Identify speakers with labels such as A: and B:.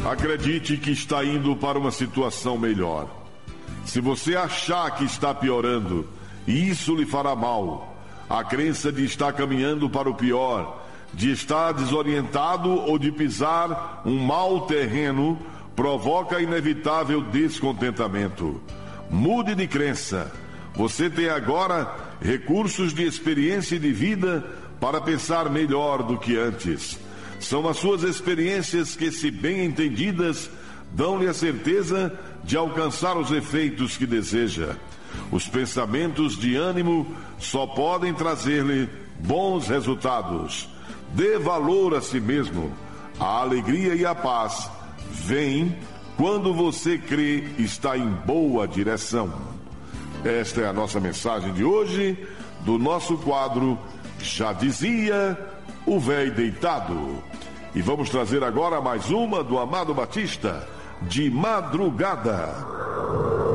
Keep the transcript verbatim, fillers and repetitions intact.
A: Acredite que está indo para uma situação melhor. Se você achar que está piorando, isso lhe fará mal. A crença de estar caminhando para o pior, de estar desorientado ou de pisar um mau terreno, provoca inevitável descontentamento. Mude de crença. Você tem agora recursos de experiência e de vida para pensar melhor do que antes. São as suas experiências que, se bem entendidas, dão-lhe a certeza de alcançar os efeitos que deseja. Os pensamentos de ânimo só podem trazer-lhe bons resultados. Dê valor a si mesmo. A alegria e a paz vêm quando você crê estar em boa direção. Esta é a nossa mensagem de hoje, do nosso quadro Já Dizia o Véi Deitado. E vamos trazer agora mais uma do Amado Batista, De Madrugada.